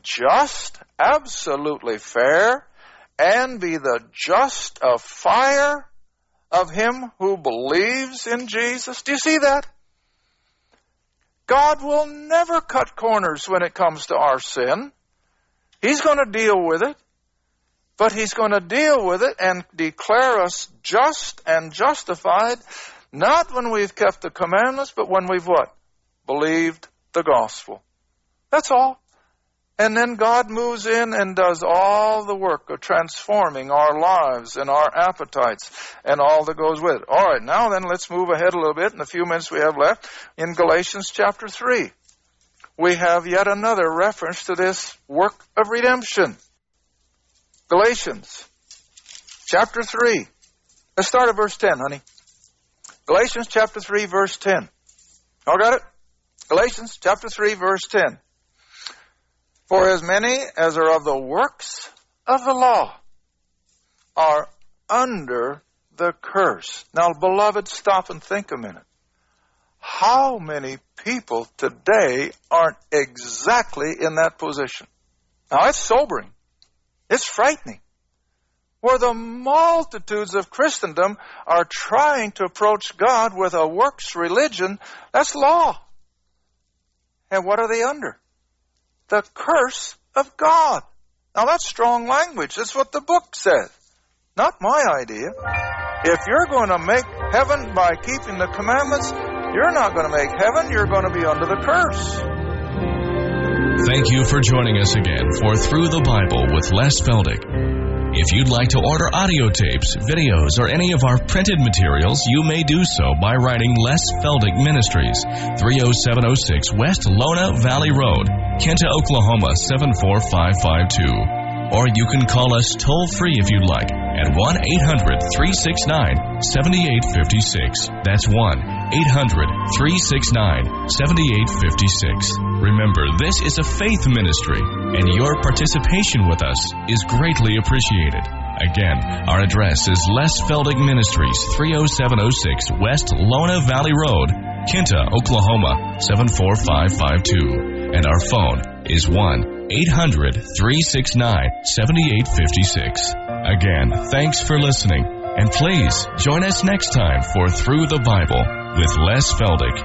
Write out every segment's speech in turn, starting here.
just, absolutely fair, and be the justifier of him who believes in Jesus. Do you see that? God will never cut corners when it comes to our sin. He's going to deal with it, but he's going to deal with it and declare us just and justified, not when we've kept the commandments, but when we've what? Believed the gospel. That's all. And then God moves in and does all the work of transforming our lives and our appetites and all that goes with it. All right, now then let's move ahead a little bit in the few minutes we have left. In Galatians chapter 3, we have yet another reference to this work of redemption. Galatians chapter 3. Let's start at verse 10, honey. Galatians chapter 3, verse 10. All got it? Galatians chapter 3, verse 10. For as many as are of the works of the law are under the curse. Now, beloved, stop and think a minute. How many people today aren't exactly in that position? Now, it's sobering. It's frightening. Where the multitudes of Christendom are trying to approach God with a works religion, that's law. And what are they under? The curse of God. Now that's strong language. That's what the book says. Not my idea. If you're going to make heaven by keeping the commandments, you're not going to make heaven. You're going to be under the curse. Thank you for joining us again for Through the Bible with Les Feldick. If you'd like to order audio tapes, videos, or any of our printed materials, you may do so by writing Les Feldick Ministries, 30706 West Lona Valley Road, Kinta, Oklahoma 74552. Or you can call us toll-free if you'd like at 1-800-369-7856. That's 1-800-369-7856. Remember, this is a faith ministry, and your participation with us is greatly appreciated. Again, our address is Les Feldick Ministries, 30706 West Lona Valley Road, Kinta, Oklahoma 74552. And our phone is 1-800-369-7856. Again, thanks for listening, and please join us next time for Through the Bible with Les Feldick.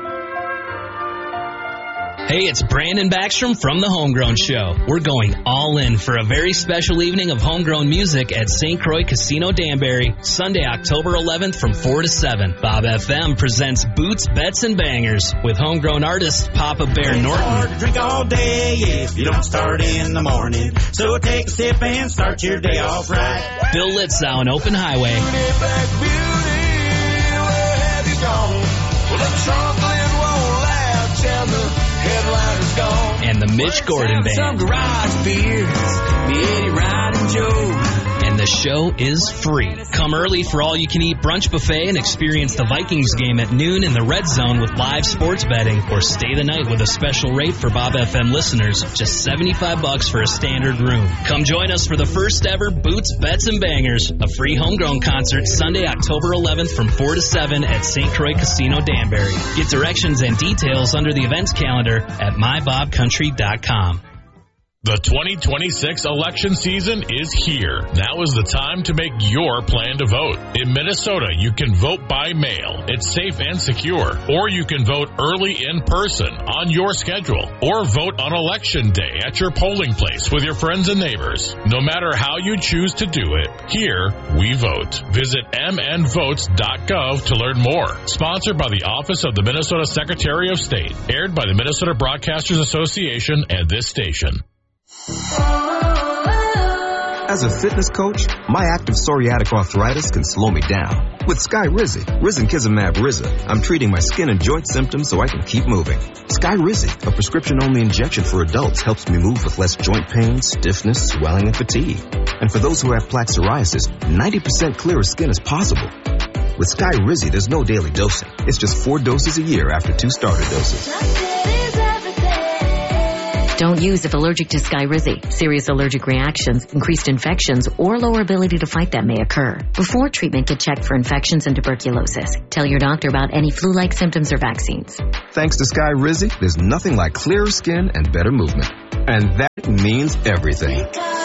Hey, it's Brandon Backstrom from The Homegrown Show. We're going all in for a very special evening of homegrown music at St. Croix Casino Danbury, Sunday, October 11th from 4 to 7. Bob FM presents Boots, Bets, and Bangers with homegrown artist Papa Bear Norton. It's hard to drink all day if you don't start in the morning. So take a sip and start your day off right. Bill Litzow and Open Highway. And the Mitch Gordon Band. Some garage beers, me, Eddie, Ryan, and Joe. And the show is free. Come early for all-you-can-eat brunch buffet and experience the Vikings game at noon in the Red Zone with live sports betting, or stay the night with a special rate for Bob FM listeners, just $75 for a standard room. Come join us for the first ever Boots, Bets, and Bangers, a free homegrown concert Sunday, October 11th from 4 to 7 at St. Croix Casino Danbury. Get directions and details under the events calendar at mybobcountry.com. The 2026 election season is here. Now is the time to make your plan to vote. In Minnesota, you can vote by mail. It's safe and secure. Or you can vote early in person on your schedule. Or vote on Election Day at your polling place with your friends and neighbors. No matter how you choose to do it, here we vote. Visit mnvotes.gov to learn more. Sponsored by the Office of the Minnesota Secretary of State. Aired by the Minnesota Broadcasters Association and this station. As a fitness coach, my active psoriatic arthritis can slow me down. With Skyrizi, Risankizumab Riza, I'm treating my skin and joint symptoms so I can keep moving. Skyrizi, a prescription-only injection for adults, helps me move with less joint pain, stiffness, swelling, and fatigue. And for those who have plaque psoriasis, 90% clearer skin is possible. With Skyrizi, there's no daily dosing. It's just 4 doses a year after 2 starter doses. Don't use if allergic to Skyrizi. Serious allergic reactions, increased infections, or lower ability to fight them may occur. Before treatment, get checked for infections and tuberculosis. Tell your doctor about any flu-like symptoms or vaccines. Thanks to Skyrizi, there's nothing like clearer skin and better movement. And that means everything.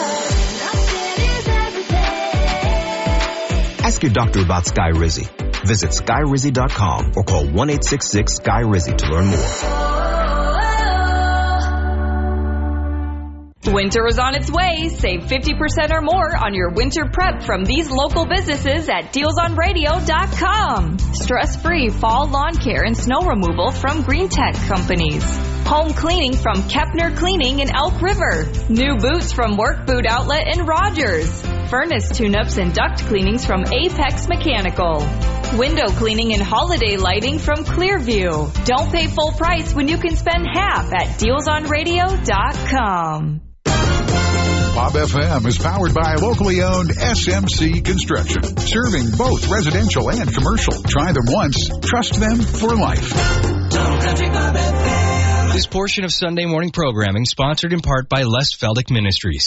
Ask your doctor about Skyrizi. Visit Skyrizi.com or call 1-866-SKY-RIZZI to learn more. Winter is on its way. Save 50% or more on your winter prep from these local businesses at DealsOnRadio.com. Stress-free fall lawn care and snow removal from Green Tech Companies. Home cleaning from Kepner Cleaning in Elk River. New boots from Work Boot Outlet in Rogers. Furnace tune-ups and duct cleanings from Apex Mechanical. Window cleaning and holiday lighting from Clearview. Don't pay full price when you can spend half at DealsOnRadio.com. Bob FM is powered by locally owned SMC Construction, serving both residential and commercial. Try them once, trust them for life. This portion of Sunday morning programming sponsored in part by Les Feldick Ministries.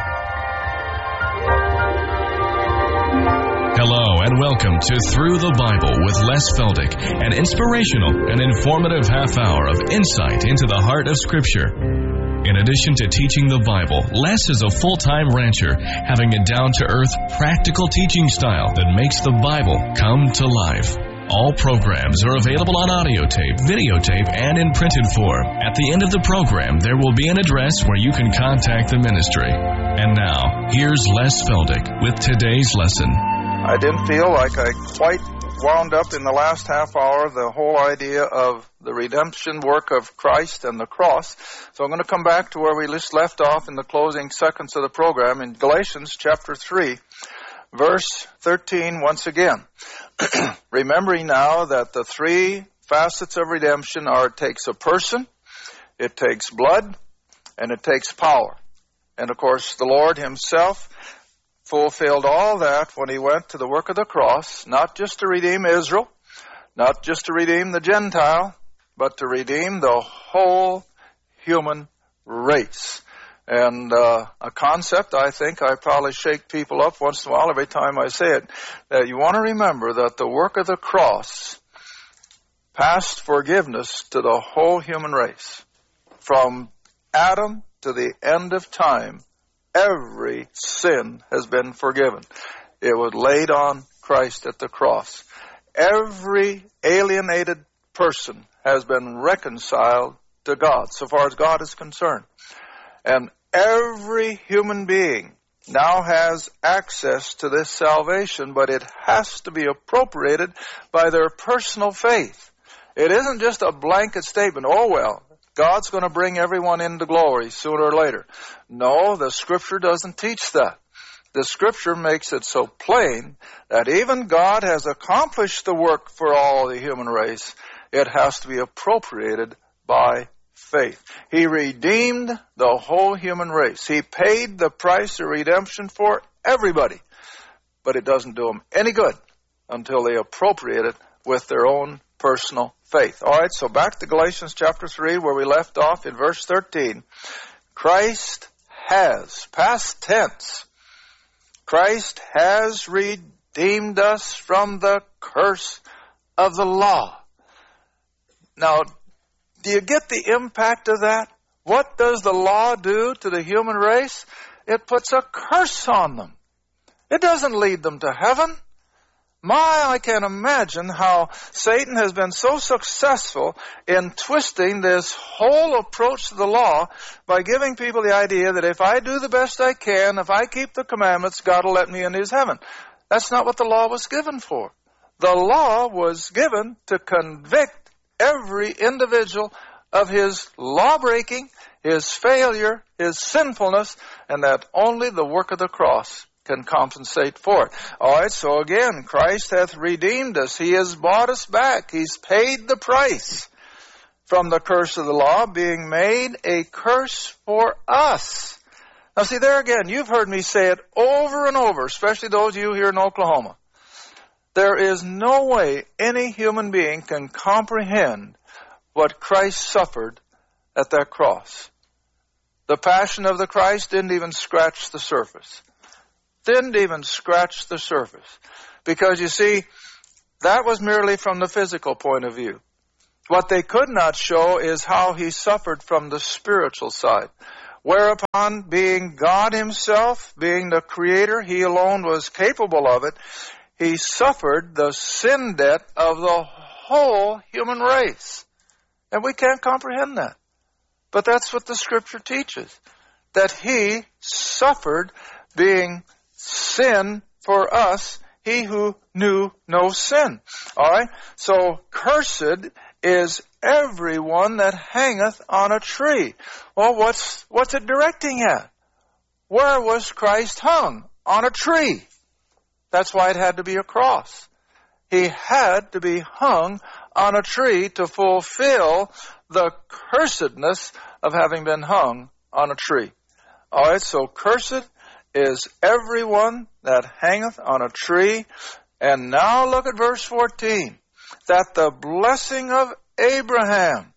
Hello and welcome to Through the Bible with Les Feldick, an inspirational and informative half hour of insight into the heart of Scripture. In addition to teaching the Bible, Les is a full-time rancher, having a down-to-earth, practical teaching style that makes the Bible come to life. All programs are available on audio tape, videotape, and in printed form. At the end of the program, there will be an address where you can contact the ministry. And now, here's Les Feldick with today's lesson. I didn't feel like I quite wound up in the last half hour the whole idea of the redemption work of Christ and the cross. So I'm going to come back to where we just left off in the closing seconds of the program in Galatians chapter 3, verse 13 once again. Remembering now that the three facets of redemption are it takes a person, it takes blood, and it takes power. And of course the Lord himself fulfilled all that when he went to the work of the cross, not just to redeem Israel, not just to redeem the Gentile, but to redeem the whole human race. And a concept I think I probably shake people up once in a while every time I say it, that you want to remember that the work of the cross passed forgiveness to the whole human race. From Adam to the end of time, every sin has been forgiven. It was laid on Christ at the cross. Every alienated person has been reconciled to God, so far as God is concerned. And every human being now has access to this salvation, but it has to be appropriated by their personal faith. It isn't just a blanket statement, oh well, God's going to bring everyone into glory sooner or later. No, the Scripture doesn't teach that. The Scripture makes it so plain that even God has accomplished the work for all the human race. It has to be appropriated by faith. He redeemed the whole human race. He paid the price of redemption for everybody. But it doesn't do them any good until they appropriate it with their own personal faith. All right, so back to Galatians chapter 3 where we left off in verse 13. Christ has, past tense, Christ has redeemed us from the curse of the law. Now, do you get the impact of that? What does the law do to the human race? It puts a curse on them. It doesn't lead them to heaven. I can't imagine how Satan has been so successful in twisting this whole approach to the law by giving people the idea that if I do the best I can, if I keep the commandments, God will let me into his heaven. That's not what the law was given for. The law was given to convict every individual of his law-breaking, his failure, his sinfulness, and that only the work of the cross can compensate for it. All right, so again, Christ hath redeemed us. He has bought us back. He's paid the price from the curse of the law, being made a curse for us. Now see, there again, you've heard me say it over and over, especially those of you here in Oklahoma. There is no way any human being can comprehend what Christ suffered at that cross. The passion of the Christ didn't even scratch the surface. Didn't even scratch the surface. Because you see, that was merely from the physical point of view. What they could not show is how he suffered from the spiritual side. Whereupon, being God himself, being the creator, he alone was capable of it, he suffered the sin debt of the whole human race. And we can't comprehend that. But that's what the Scripture teaches. That he suffered being sin for us, he who knew no sin. Alright? So, cursed is everyone that hangeth on a tree. Well, what's it directing at? Where was Christ hung? On a tree. That's why it had to be a cross. He had to be hung on a tree to fulfill the cursedness of having been hung on a tree. Alright, so cursed is everyone that hangeth on a tree. And now look at verse 14. That the blessing of Abraham,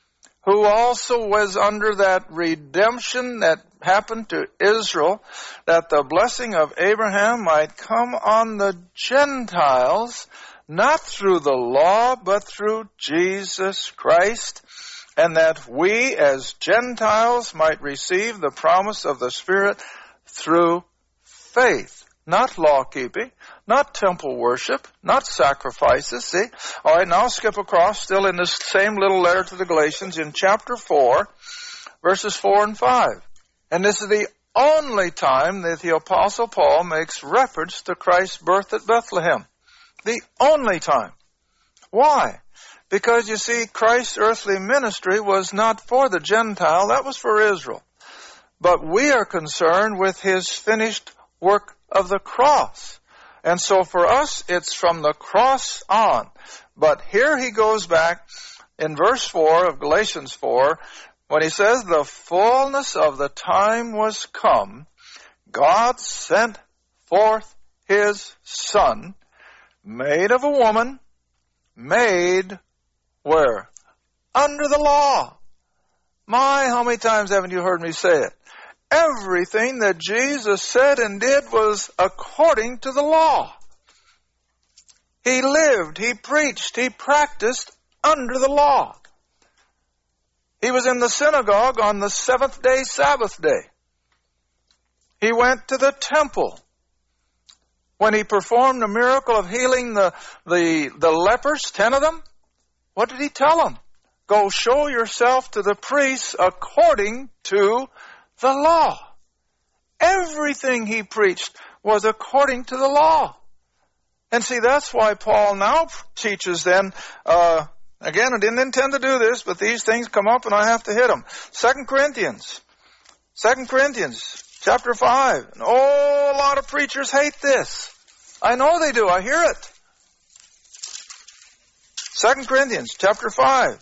who also was under that redemption that happened to Israel, that the blessing of Abraham might come on the Gentiles, not through the law, but through Jesus Christ, and that we as Gentiles might receive the promise of the Spirit through faith. Not law-keeping, not temple worship, not sacrifices, see? All right, now I'll skip across, still in this same little letter to the Galatians, in chapter 4, verses 4 and 5. And this is the only time that the Apostle Paul makes reference to Christ's birth at Bethlehem. The only time. Why? Because, you see, Christ's earthly ministry was not for the Gentile, that was for Israel. But we are concerned with his finished work of the cross. And so for us, it's from the cross on. But here he goes back in verse 4 of Galatians 4, when he says, the fullness of the time was come, God sent forth his Son, made of a woman, made where? Under the law. My, how many times haven't you heard me say it? Everything that Jesus said and did was according to the law. He lived, he preached, he practiced under the law. He was in the synagogue on the seventh-day Sabbath day. He went to the temple. When he performed the miracle of healing the lepers, 10 of them, what did he tell them? Go show yourself to the priests according to the law. Everything he preached was according to the law. And see, that's why Paul now teaches then, again, I didn't intend to do this, but these things come up and I have to hit them. 2 Corinthians chapter 5. And, a lot of preachers hate this. I know they do. I hear it. 2 Corinthians chapter 5.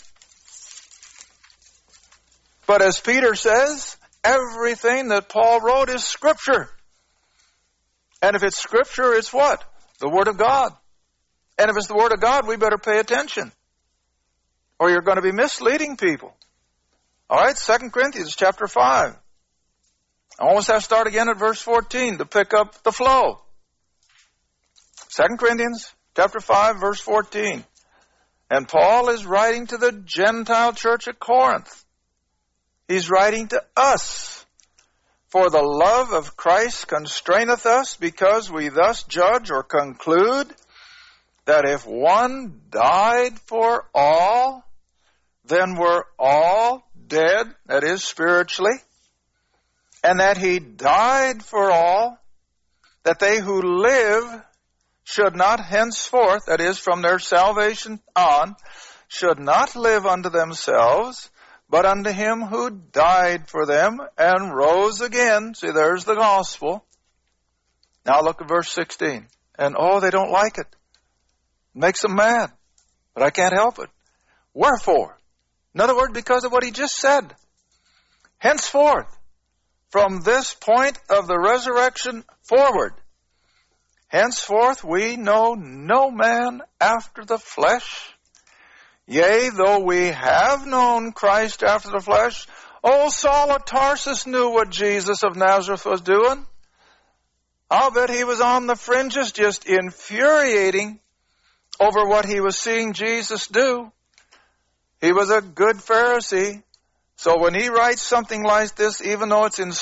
But as Peter says, everything that Paul wrote is Scripture. And if it's Scripture, it's what? The Word of God. And if it's the Word of God, we better pay attention. Or you're going to be misleading people. All right, 2 Corinthians chapter 5. I almost have to start again at verse 14 to pick up the flow. 2 Corinthians chapter 5, verse 14. And Paul is writing to the Gentile church at Corinth. He's writing to us. For the love of Christ constraineth us, because we thus judge or conclude that if one died for all, then we're all dead, that is spiritually, and that he died for all, that they who live should not henceforth, that is from their salvation on, should not live unto themselves, but unto him who died for them and rose again. See, there's the gospel. Now look at verse 16. And they don't like it. It makes them mad. But I can't help it. Wherefore? In other words, because of what he just said. Henceforth, from this point of the resurrection forward, henceforth we know no man after the flesh. Yea, though we have known Christ after the flesh, Old Saul of Tarsus knew what Jesus of Nazareth was doing. I'll bet he was on the fringes just infuriating over what he was seeing Jesus do. He was a good Pharisee. So when he writes something like this, even though it's in